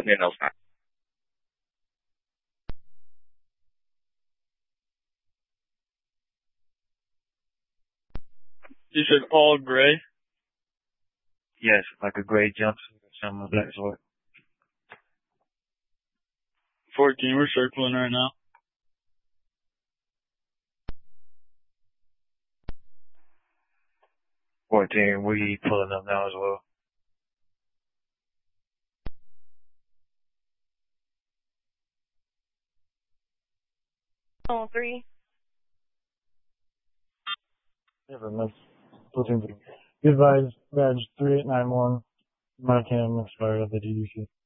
menos. You said all gray? Yes, like a gray jumpsuit or something of that sort. 14, we're circling right now. We pulling up now as well. Oh, 3. Never miss. Platoon 3. Be advised, badge 3891, Montana expired at the DDC.